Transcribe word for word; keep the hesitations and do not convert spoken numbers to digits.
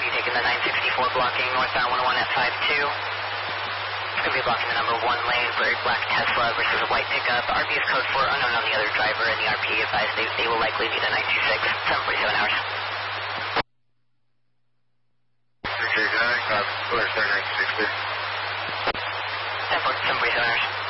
copy, you taking the nine sixty-four blocking northbound one oh one at five two. It's going to be blocking the number one lane for a black Tesla versus a white pickup. R B is code four, unknown on the other driver, and the R P advised they, they will likely be the nine two six, seven forty-seven hours. three three nine, copy, clear, nine sixty. seven forty-seven hours.